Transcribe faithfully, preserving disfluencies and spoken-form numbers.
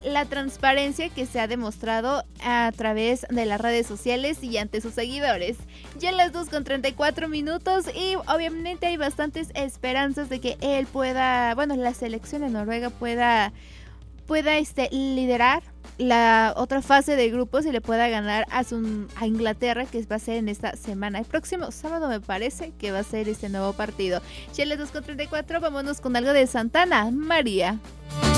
la transparencia que se ha demostrado a través de las redes sociales y ante sus seguidores. Ya las dos con treinta y cuatro minutos y obviamente hay bastantes esperanzas de que él pueda, bueno, la selección de Noruega pueda, pueda este, liderar la otra fase de grupos y le pueda ganar a, su, a Inglaterra, que va a ser en esta semana. El próximo sábado me parece que va a ser este nuevo partido. Ya las dos con treinta y cuatro, vámonos con algo de Santana, María.